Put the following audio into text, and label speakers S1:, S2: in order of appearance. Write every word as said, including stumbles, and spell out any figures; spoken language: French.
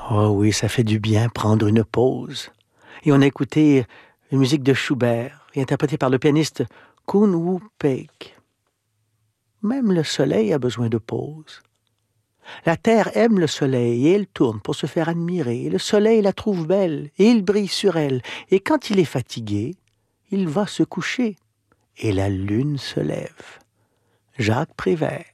S1: Oh oui, ça fait du bien prendre une pause. Et on a écouté une musique de Schubert, interprétée par le pianiste Koen Woo-peek. Même le soleil a besoin de pause. La terre aime le soleil et elle tourne pour se faire admirer. Et le soleil la trouve belle et il brille sur elle. Et quand il est fatigué, il va se coucher et la lune se lève. Jacques Prévert.